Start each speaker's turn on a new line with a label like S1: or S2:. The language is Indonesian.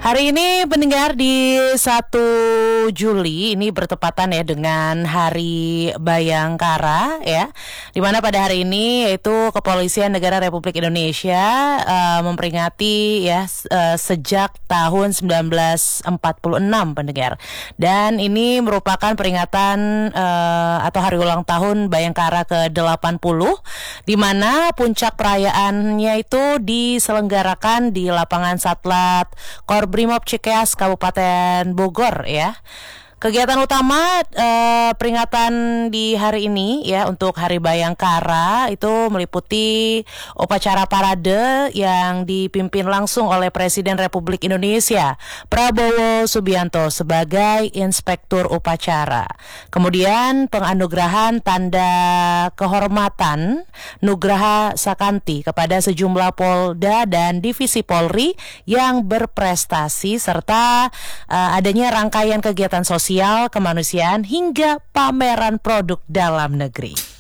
S1: Hari ini pendengar di 1 Juli ini bertepatan ya dengan Hari Bayangkara ya. Di mana pada hari ini yaitu Kepolisian Negara Republik Indonesia memperingati ya sejak tahun 1946 pendengar. Dan ini merupakan peringatan atau hari ulang tahun Bayangkara ke-80 di mana puncak perayaannya itu diselenggarakan di lapangan Satlat Korbrimob Cikeas Kabupaten Bogor ya. Kegiatan utama peringatan di hari ini ya untuk Hari Bayangkara itu meliputi upacara parade yang dipimpin langsung oleh Presiden Republik Indonesia Prabowo Subianto sebagai Inspektur Upacara. Kemudian penganugerahan tanda kehormatan Nugraha Sakanti kepada sejumlah Polda dan Divisi Polri yang berprestasi serta adanya rangkaian kegiatan sosial kemanusiaan hingga pameran produk dalam negeri.